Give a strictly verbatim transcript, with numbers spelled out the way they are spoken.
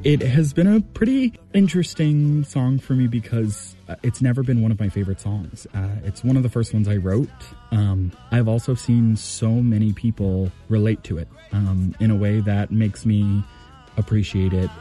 It has been a pretty interesting song for me because it's never been one of my favorite songs. Uh, it's one of the first ones I wrote. Um, I've also seen so many people relate to it um, in a way that makes me appreciate it